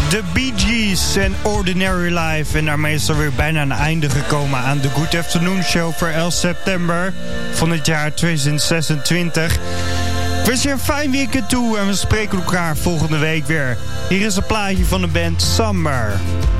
The Bee Gees en Ordinary Life. En daarmee is er weer bijna een einde gekomen aan de Good Afternoon Show voor 11 september van het jaar 2026. Ik wens je een fijn weekend toe en we spreken elkaar volgende week weer. Hier is een plaatje van de band Summer.